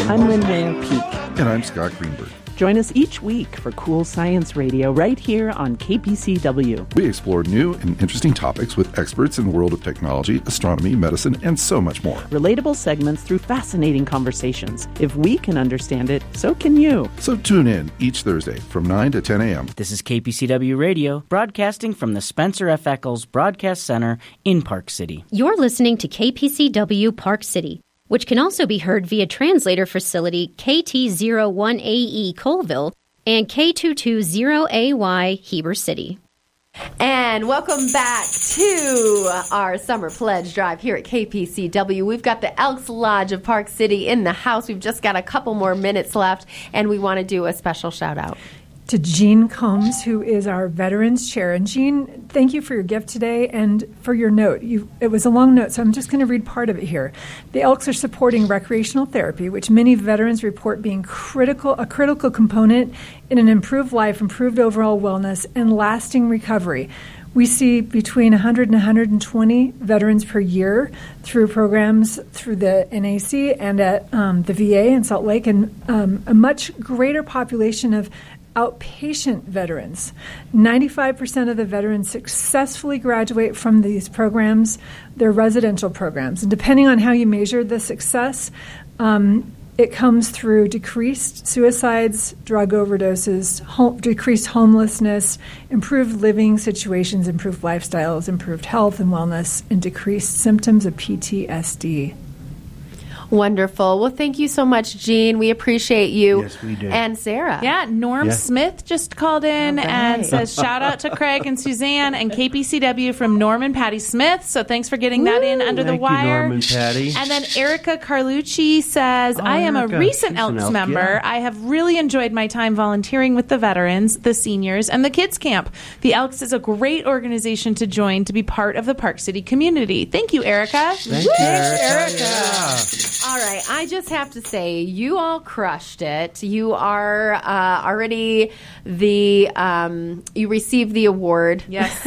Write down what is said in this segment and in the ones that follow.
I'm Lynn Peak. And I'm Scott Greenberg. Join us each week for Cool Science Radio right here on KPCW. We explore new and interesting topics with experts in the world of technology, astronomy, medicine, and so much more. Relatable segments through fascinating conversations. If we can understand it, so can you. So tune in each Thursday from 9 to 10 a.m. This is KPCW Radio, broadcasting from the Spencer F. Eccles Broadcast Center in Park City. You're listening to KPCW Park City, which can also be heard via translator facility KT01AE Colville and K220AY Heber City. And welcome back to our Summer Pledge Drive here at KPCW. We've got the Elks Lodge of Park City in the house. We've just got a couple more minutes left, and we want to do a special shout-out to Jean Combs, who is our Veterans Chair. And Jean, thank you for your gift today and for your note. It was a long note, so I'm just going to read part of it here. The Elks are supporting recreational therapy, which many veterans report being a critical component in an improved life, improved overall wellness, and lasting recovery. We see between 100 and 120 veterans per year through programs through the NAC and at the VA in Salt Lake, and a much greater population of outpatient veterans. 95% of the veterans successfully graduate from these programs. They're residential programs. And depending on how you measure the success, it comes through decreased suicides, drug overdoses, decreased homelessness, improved living situations, improved lifestyles, improved health and wellness, and decreased symptoms of PTSD. Wonderful. Well, thank you so much, Jean. We appreciate you. Yes, we do. And Sarah. Yeah, Norm Smith just called in and says, shout out to Craig and Suzanne and KPCW from Norm and Patty Smith. So thanks for getting that in under the wire. Thank you, Norm and Patty. And then Erica Carlucci says, I am a recent Elks member. Yeah. I have really enjoyed my time volunteering with the veterans, the seniors, and the kids camp. The Elks is a great organization to join to be part of the Park City community. Thank you, Erica. Thank you, Erica. Yeah. All right, I just have to say, you all crushed it. You are already you received the award. Yes.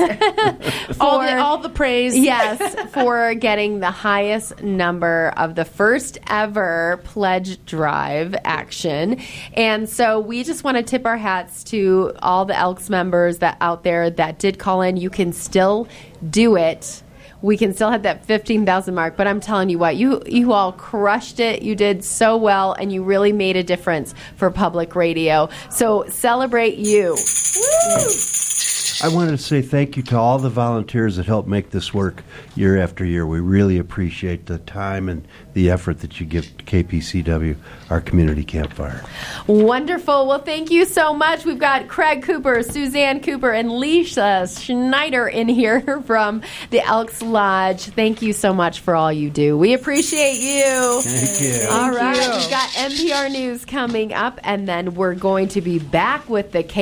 all the praise. Yes, for getting the highest number of the first ever pledge drive action. And so we just want to tip our hats to all the Elks members that out there that did call in. You can still do it. We can still hit that 15,000 mark, but I'm telling you what, you all crushed it. You did so well, and you really made a difference for public radio. So celebrate you. Woo! I wanted to say thank you to all the volunteers that help make this work year after year. We really appreciate the time and the effort that you give to KPCW, our community campfire. Wonderful. Well, thank you so much. We've got Craig Cooper, Suzanne Cooper, and Lisa Schneider in here from the Elks Lodge. Thank you so much for all you do. We appreciate you. Thank you. All right. We've got NPR News coming up, and then we're going to be back with the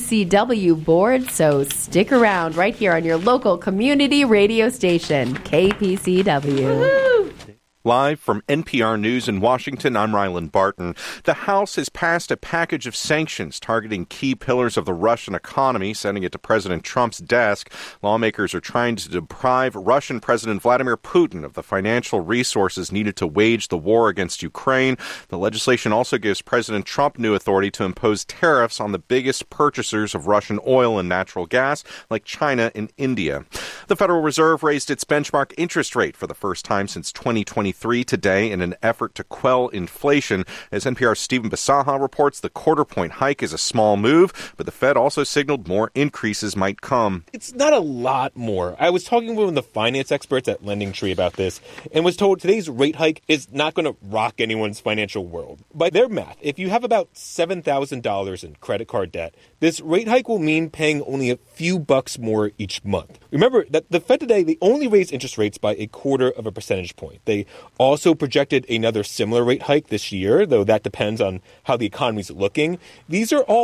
KPCW board, so stick around right here on your local community radio station, KPCW. Woo-hoo! Live from NPR News in Washington, I'm Rylan Barton. The House has passed a package of sanctions targeting key pillars of the Russian economy, sending it to President Trump's desk. Lawmakers are trying to deprive Russian President Vladimir Putin of the financial resources needed to wage the war against Ukraine. The legislation also gives President Trump new authority to impose tariffs on the biggest purchasers of Russian oil and natural gas, like China and India. The Federal Reserve raised its benchmark interest rate for the first time since 2023 today in an effort to quell inflation. As NPR's Stephen Basaha reports, the quarter-point hike is a small move, but the Fed also signaled more increases might come. It's not a lot more. I was talking with one of the finance experts at LendingTree about this and was told today's rate hike is not going to rock anyone's financial world. By their math, if you have about $7,000 in credit card debt, this rate hike will mean paying only a few bucks more each month. Remember that the Fed today, they only raised interest rates by 0.25 percentage point. They also projected another similar rate hike this year, though that depends on how the economy's looking. These are all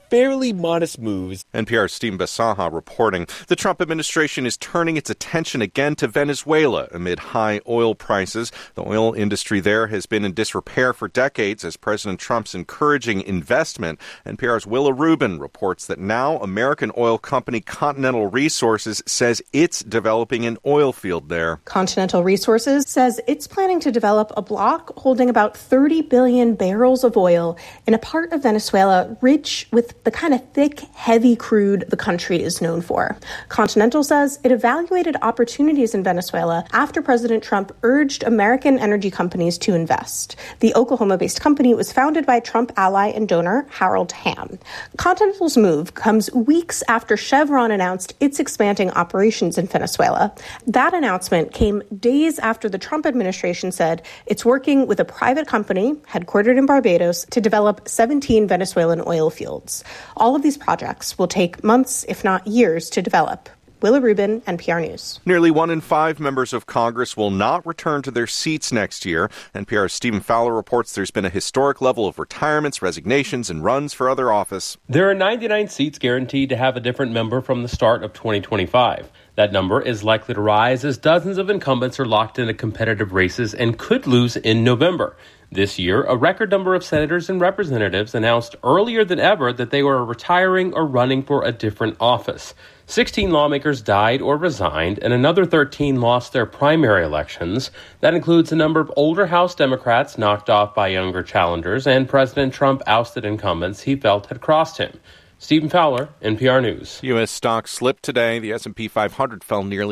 fairly modest moves. NPR's Steve Basaha reporting. The Trump administration is turning its attention again to Venezuela amid high oil prices. The oil industry there has been in disrepair for decades as President Trump's encouraging investment. NPR's Willa Rubin reports that now American oil company Continental Resources says it's developing an oil field there. Continental Resources says it's planning to develop a block holding about 30 billion barrels of oil in a part of Venezuela rich with the kind of thick, heavy crude the country is known for. Continental says it evaluated opportunities in Venezuela after President Trump urged American energy companies to invest. The Oklahoma-based company was founded by Trump ally and donor Harold Hamm. Continental's move comes weeks after Chevron announced it's expanding operations in Venezuela. That announcement came days after the Trump administration said it's working with a private company headquartered in Barbados to develop 17 Venezuelan oil fields. All of these projects will take months, if not years, to develop. Willa Rubin, NPR News. Nearly 1 in 5 members of Congress will not return to their seats next year. NPR's Stephen Fowler reports there's been a historic level of retirements, resignations, and runs for other office. There are 99 seats guaranteed to have a different member from the start of 2025. That number is likely to rise as dozens of incumbents are locked into competitive races and could lose in November. This year, a record number of senators and representatives announced earlier than ever that they were retiring or running for a different office. 16 lawmakers died or resigned, and another 13 lost their primary elections. That includes a number of older House Democrats knocked off by younger challengers, and President Trump ousted incumbents he felt had crossed him. Stephen Fowler, NPR News. U.S. stocks slipped today. The S&P 500 fell nearly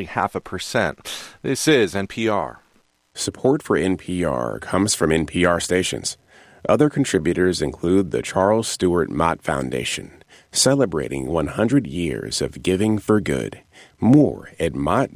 0.5%. This is NPR. Support for NPR comes from NPR stations. Other contributors include the Charles Stewart Mott Foundation, celebrating 100 years of giving for good. More at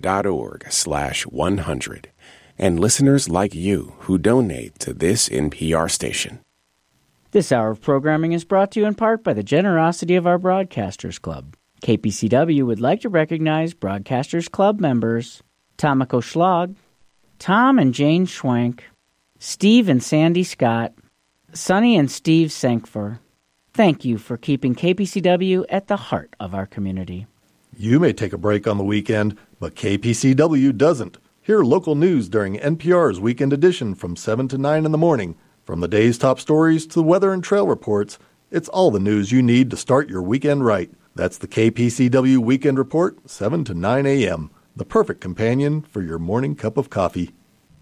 mott.org/100. And listeners like you who donate to this NPR station. This hour of programming is brought to you in part by the generosity of our Broadcasters Club. KPCW would like to recognize Broadcasters Club members Tomiko Schlag, Tom and Jane Schwank, Steve and Sandy Scott, Sonny and Steve Sankfor. Thank you for keeping KPCW at the heart of our community. You may take a break on the weekend, but KPCW doesn't. Hear local news during NPR's Weekend Edition from 7 to 9 in the morning. From the day's top stories to the weather and trail reports, it's all the news you need to start your weekend right. That's the KPCW Weekend Report, 7 to 9 a.m., the perfect companion for your morning cup of coffee.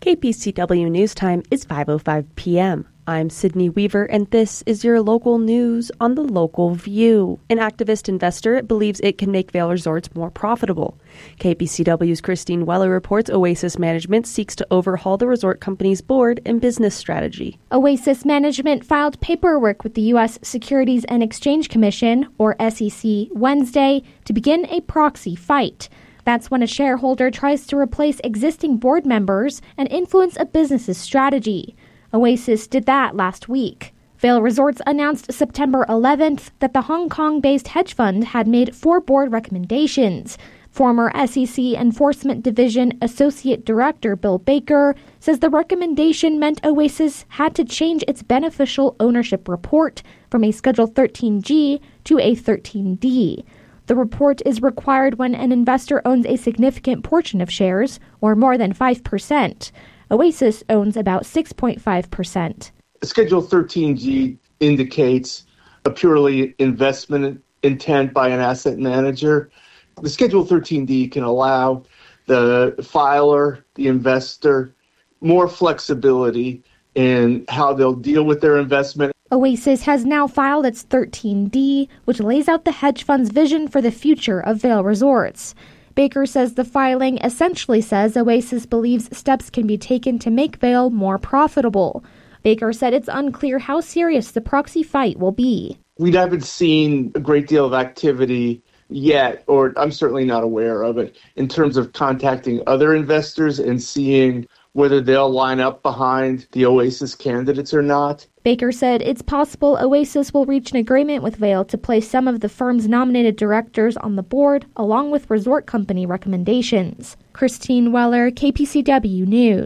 KPCW News Time is 5:05 p.m. I'm Sydney Weaver, and this is your local news on the Local View. An activist investor believes it can make Vail Resorts more profitable. KPCW's Christine Weller reports Oasis Management seeks to overhaul the resort company's board and business strategy. Oasis Management filed paperwork with the U.S. Securities and Exchange Commission, or SEC, Wednesday to begin a proxy fight. That's when a shareholder tries to replace existing board members and influence a business's strategy. Oasis did that last week. Vail Resorts announced September 11th that the Hong Kong-based hedge fund had made 4 board recommendations. Former SEC Enforcement Division Associate Director Bill Baker says the recommendation meant Oasis had to change its beneficial ownership report from a Schedule 13G to a 13D. The report is required when an investor owns a significant portion of shares, or more than 5%. Oasis owns about 6.5%. Schedule 13G indicates a purely investment intent by an asset manager. The Schedule 13D can allow the filer, the investor, more flexibility in how they'll deal with their investment. Oasis has now filed its 13D, which lays out the hedge fund's vision for the future of Vail Resorts. Baker says the filing essentially says Oasis believes steps can be taken to make Vail more profitable. Baker said it's unclear how serious the proxy fight will be. We haven't seen a great deal of activity yet, or I'm certainly not aware of it, in terms of contacting other investors and seeing whether they'll line up behind the Oasis candidates or not. Baker said it's possible Oasis will reach an agreement with Vail to place some of the firm's nominated directors on the board, along with resort company recommendations. Christine Weller, KPCW News.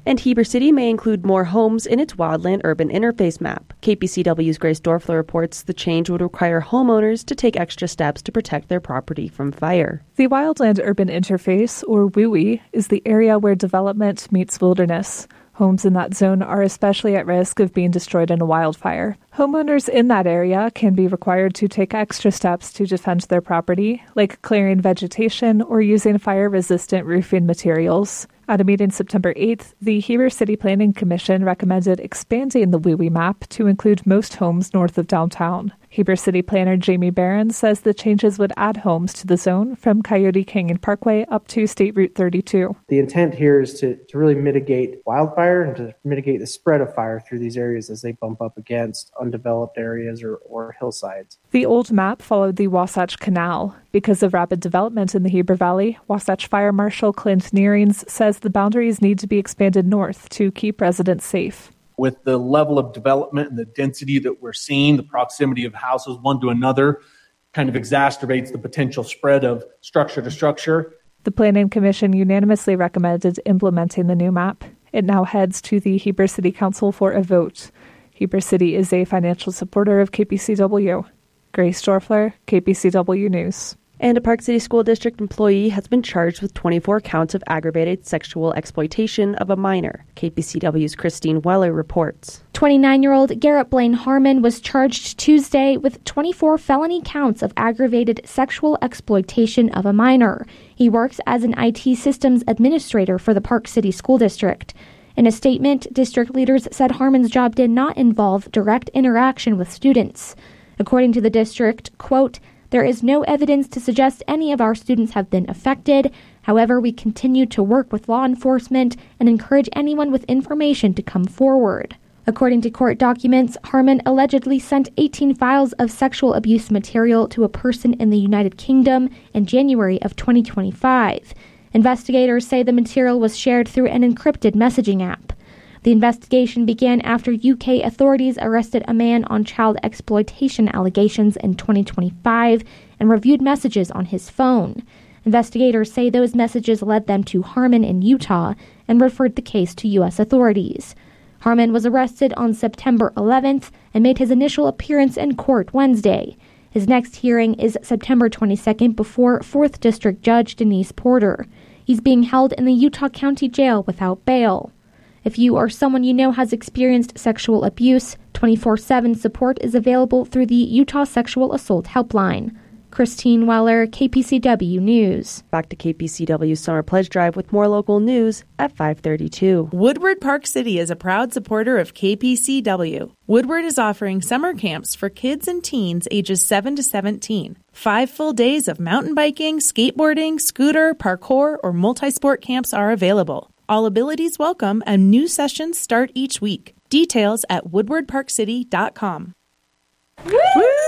And Heber City may include more homes in its wildland-urban interface map. KPCW's Grace Dorfler reports the change would require homeowners to take extra steps to protect their property from fire. The Wildland-Urban Interface, or WUI, is the area where development meets wilderness. Homes in that zone are especially at risk of being destroyed in a wildfire. Homeowners in that area can be required to take extra steps to defend their property, like clearing vegetation or using fire-resistant roofing materials. At a meeting September 8th, the Heber City Planning Commission recommended expanding the WUI map to include most homes north of downtown. Heber City Planner Jamie Barron says the changes would add homes to the zone from Coyote Canyon Parkway up to State Route 32. The intent here is to really mitigate wildfire and to mitigate the spread of fire through these areas as they bump up against undeveloped areas or hillsides. The old map followed the Wasatch Canal. Because of rapid development in the Heber Valley, Wasatch Fire Marshal Clint Nearings says the boundaries need to be expanded north to keep residents safe. With the level of development and the density that we're seeing, the proximity of houses one to another kind of exacerbates the potential spread of structure to structure. The Planning Commission unanimously recommended implementing the new map. It now heads to the Heber City Council for a vote. Heber City is a financial supporter of KPCW. Grace Dorfler, KPCW News. And a Park City School District employee has been charged with 24 counts of aggravated sexual exploitation of a minor. KPCW's Christine Weller reports. 29-year-old Garrett Blaine Harmon was charged Tuesday with 24 felony counts of aggravated sexual exploitation of a minor. He works as an IT systems administrator for the Park City School District. In a statement, district leaders said Harmon's job did not involve direct interaction with students. According to the district, quote, "There is no evidence to suggest any of our students have been affected. However, we continue to work with law enforcement and encourage anyone with information to come forward." According to court documents, Harmon allegedly sent 18 files of sexual abuse material to a person in the United Kingdom in January of 2025. Investigators say the material was shared through an encrypted messaging app. The investigation began after UK authorities arrested a man on child exploitation allegations in 2025 and reviewed messages on his phone. Investigators say those messages led them to Harmon in Utah and referred the case to U.S. authorities. Harmon was arrested on September 11th and made his initial appearance in court Wednesday. His next hearing is September 22nd before 4th District Judge Denise Porter. He's being held in the Utah County Jail without bail. If you or someone you know has experienced sexual abuse, 24/7 support is available through the Utah Sexual Assault Helpline. Christine Weller, KPCW News. Back to KPCW's Summer Pledge Drive with more local news at 5:32. Woodward Park City is a proud supporter of KPCW. Woodward is offering summer camps for kids and teens ages 7 to 17. 5 full days of mountain biking, skateboarding, scooter, parkour, or multi-sport camps are available. All abilities welcome, and new sessions start each week. Details at woodwardparkcity.com. Woo!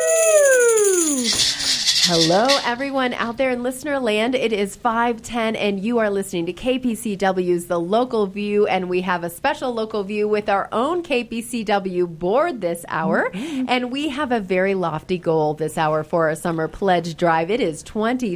Hello, everyone out there in listener land. It is 5:10, and you are listening to KPCW's The Local View, and we have a special local view with our own KPCW board this hour, and we have a very lofty goal this hour for our summer pledge drive. It is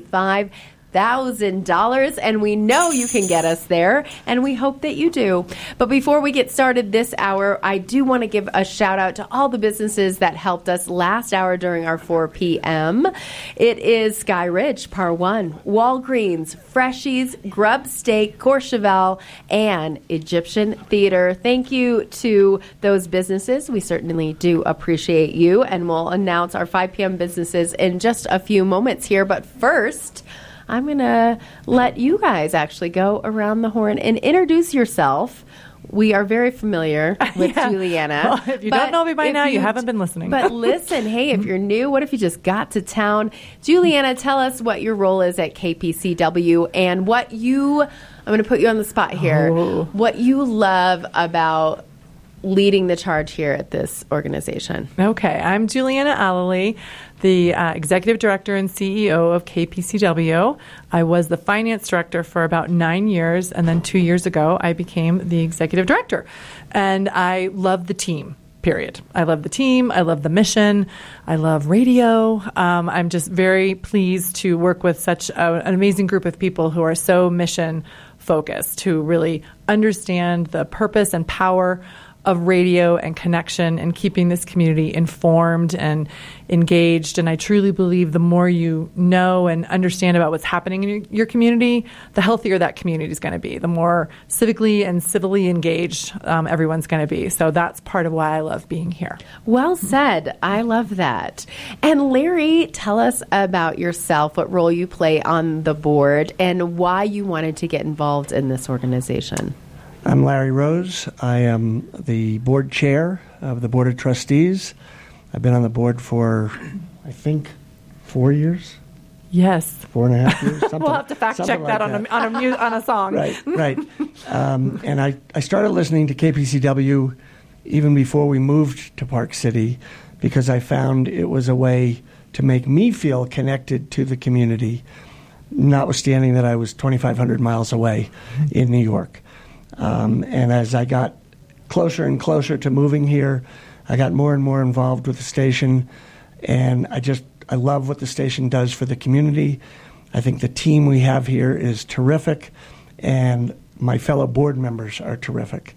$25,000, and we know you can get us there, and we hope that you do. But before we get started this hour, I do want to give a shout out to all the businesses that helped us last hour during our 4 p.m. It is Sky Ridge, Par One, Walgreens, Freshies, Grub Steak, Courchevel, and Egyptian Theater. Thank you to those businesses. We certainly do appreciate you, and we'll announce our 5 p.m. businesses in just a few moments here. But first, I'm going to let you guys actually go around the horn and introduce yourself. We are very familiar with Juliana. Well, if you don't know me by now, you haven't been listening. But listen, hey, if you're new, what if you just got to town? Juliana, tell us what your role is at KPCW and what I'm going to put you on the spot here, what you love about leading the charge here at this organization. Okay, I'm Juliana Allely, the Executive Director and CEO of KPCW. I was the Finance Director for about 9 years, and then 2 years ago, I became the Executive Director. And I love the team, period. I love the team. I love the mission. I love radio. I'm just very pleased to work with such an amazing group of people who are so mission focus to really understand the purpose and power of radio and connection and keeping this community informed and engaged. And I truly believe the more you know and understand about what's happening in your community, the healthier that community is going to be, the more civically and civilly engaged everyone's going to be. So that's part of why I love being here. Well said. I love that. And Larry, tell us about yourself, what role you play on the board, and why you wanted to get involved in this organization. I'm Larry Rose. I am the board chair of the Board of Trustees. I've been on the board for, I think, 4 years. Yes. 4.5 years. We'll have to fact check like that on a song. Right. And I started listening to KPCW even before we moved to Park City because I found it was a way to make me feel connected to the community, notwithstanding that I was 2,500 miles away in New York. And as I got closer and closer to moving here, I got more and more involved with the station, and I love what the station does for the community. I think the team we have here is terrific, and my fellow board members are terrific.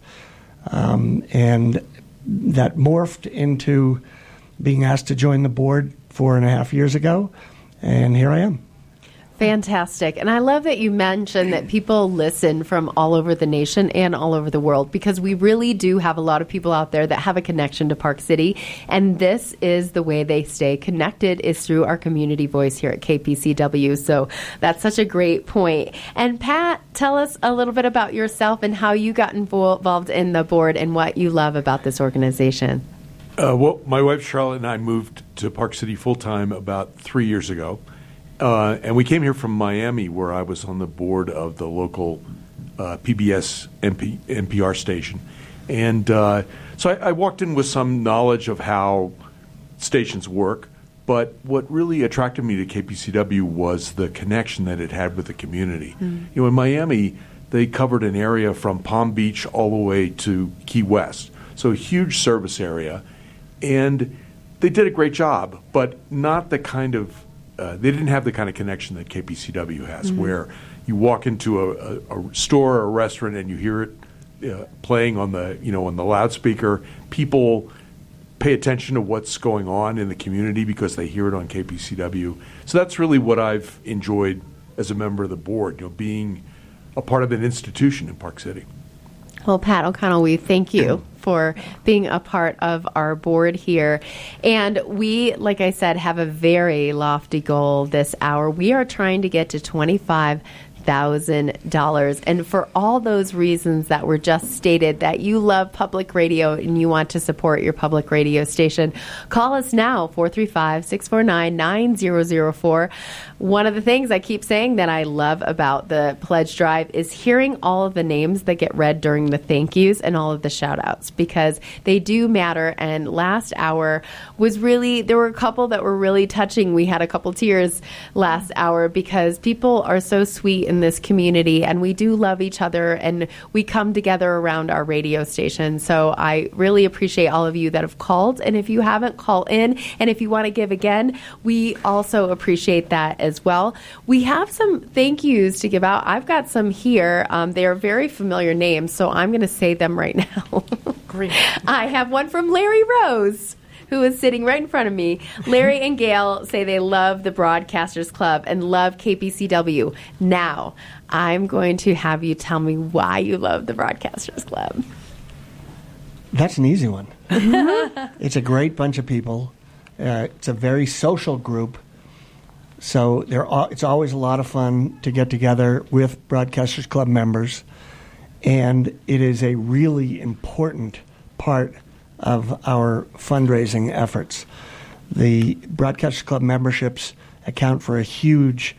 And that morphed into being asked to join the board 4.5 years ago, and here I am. Fantastic. And I love that you mentioned that people listen from all over the nation and all over the world, because we really do have a lot of people out there that have a connection to Park City. And this is the way they stay connected, is through our community voice here at KPCW. So that's such a great point. And Pat, tell us a little bit about yourself and how you got involved in the board and what you love about this organization. Well, my wife Charlotte and I moved to Park City full-time about 3 years ago. And we came here from Miami, where I was on the board of the local PBS NPR station. And so I walked in with some knowledge of how stations work. But what really attracted me to KPCW was the connection that it had with the community. Mm. You know, in Miami, they covered an area from Palm Beach all the way to Key West. So a huge service area. And they did a great job, but not the kind of they didn't have the kind of connection that KPCW has, mm-hmm. where you walk into a store or a restaurant and you hear it playing on the on the loudspeaker. People pay attention to what's going on in the community because they hear it on KPCW. So that's really what I've enjoyed as a member of the board, being a part of an institution in Park City. Well, Pat O'Connell, we thank you for being a part of our board here. And we, like I said, have a very lofty goal this hour. We are trying to get to $25,000. And for all those reasons that were just stated, that you love public radio and you want to support your public radio station, call us now, 435-649-9004. One of the things I keep saying that I love about the pledge drive is hearing all of the names that get read during the thank yous and all of the shout outs, because they do matter. And last hour was really, there were a couple that were really touching. We had a couple tears last hour because people are so sweet in this community, and we do love each other, and we come together around our radio station. So I really appreciate all of you that have called. And if you haven't, call in. And if you want to give again, we also appreciate that as well. We have some thank yous to give out. I've got some here. They are very familiar names, so I'm going to say them right now. Great. I have one from Larry Rose, who is sitting right in front of me. Larry and Gail say they love the Broadcasters Club and love KPCW. Now, I'm going to have you tell me why you love the Broadcasters Club. That's an easy one. It's a great bunch of people. It's a very social group. So it's always a lot of fun to get together with Broadcasters Club members. And it is a really important part of our fundraising efforts. The Broadcasters Club memberships account for a huge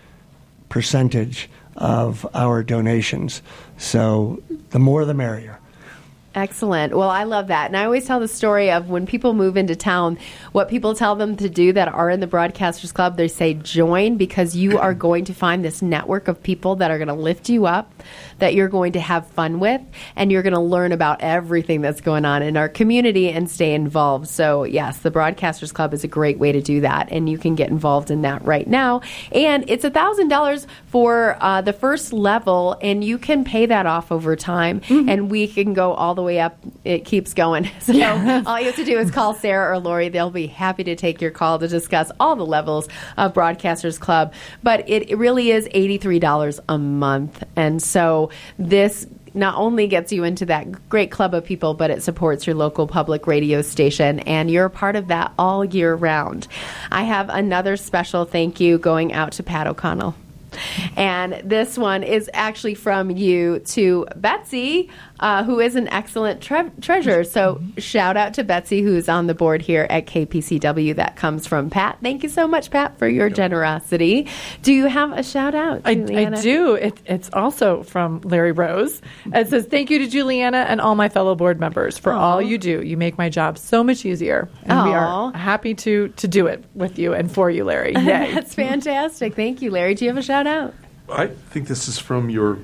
percentage of our donations. So the more the merrier. Excellent. Well, I love that. And I always tell the story of when people move into town, what people tell them to do that are in the Broadcasters Club, they say join, because you are going to find this network of people that are going to lift you up, that you're going to have fun with, and you're going to learn about everything that's going on in our community and stay involved. So, yes, the Broadcasters Club is a great way to do that, and you can get involved in that right now. And it's $1,000 for the first level, and you can pay that off over time, and we can go all the way up. It keeps going. So all you have to do is call Sarah or Lori. They'll be happy to take your call to discuss all the levels of Broadcasters Club. But it really is $83 a month. And so this not only gets you into that great club of people, but it supports your local public radio station, and you're a part of that all year round. I have another special thank you going out to Pat O'Connell. And this one is actually from you to Betsy, who is an excellent treasurer. So shout out to Betsy, who's on the board here at KPCW. That comes from Pat. Thank you so much, Pat, for your generosity. Do you have a shout out, Juliana? I do. It's also from Larry Rose. It says, thank you to Juliana and all my fellow board members for all you do. You make my job so much easier. And we are happy to do it with you and for you, Larry. Yay. That's fantastic. Thank you, Larry. Do you have a shout out? I think this is from your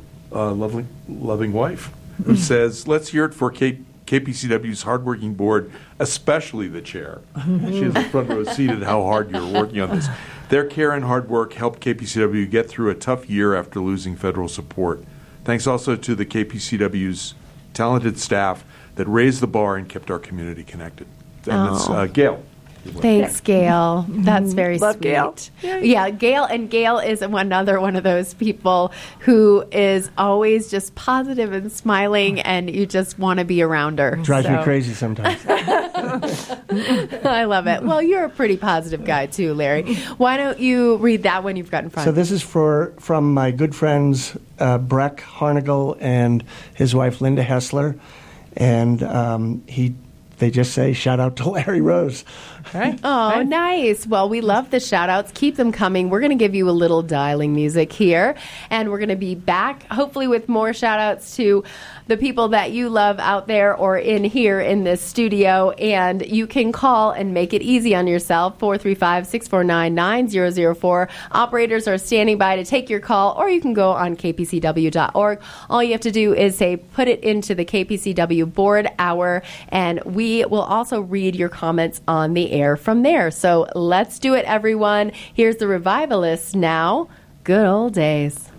loving wife, who says, let's hear it for KPCW's hardworking board, especially the chair. She has a front row seat at how hard you're working on this. Their care and hard work helped KPCW get through a tough year after losing federal support. Thanks also to the KPCW's talented staff that raised the bar and kept our community connected. And that's Gail. Thanks, Gail. That's very Love sweet. Gail. Yeah, Gail. And Gail is another one of those people who is always just positive and smiling, and you just want to be around her. Drives me crazy sometimes. I love it. Well, you're a pretty positive guy too, Larry. Why don't you read that one you've got in front So of you? this is from my good friends Breck Harnagel and his wife Linda Hessler, and they just say, shout out to Larry Rose. Right. Oh, nice. Well, we love the shout-outs. Keep them coming. We're going to give you a little dialing music here, and we're going to be back, hopefully with more shout-outs to the people that you love out there or in here in this studio. And you can call and make it easy on yourself, 435-649-9004. Operators are standing by to take your call, or you can go on kpcw.org. All you have to do is put it into the KPCW board hour, and we will also read your comments on the air from there. So let's do it, everyone. Here's the Revivalists now. Good old days.